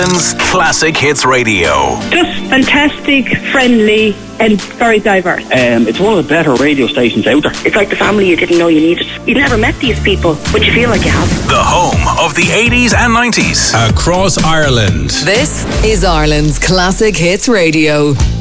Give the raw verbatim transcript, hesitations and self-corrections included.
Classic Hits Radio. Just fantastic, friendly, and very diverse. Um, it's one of the better radio stations out there. It's like the family you didn't know you needed. You've never met these people, but you feel like you have. The home of the eighties and nineties. Across Ireland. This is Ireland's Classic Hits Radio.